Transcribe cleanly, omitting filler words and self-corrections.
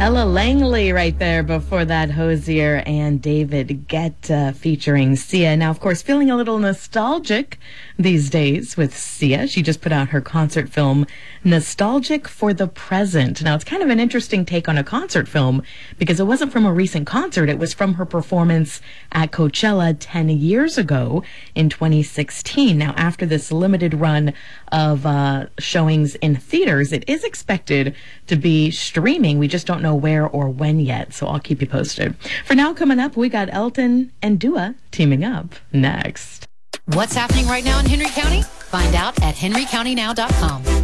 Ella Langley right there before that, Hozier and David Guetta featuring Sia. Now, of course, feeling a little nostalgic these days with Sia. She just put out her concert film, Nostalgic for the Present. Now, it's kind of an interesting take on a concert film because it wasn't from a recent concert. It was from her performance at Coachella 10 years ago in 2016. Now, after this limited run of showings in theaters, it is expected to be streaming. We just don't know where or when yet, so I'll keep you posted. For now, coming up, we got Elton and Dua teaming up next. What's happening right now in Henry County? Find out at henrycountynow.com.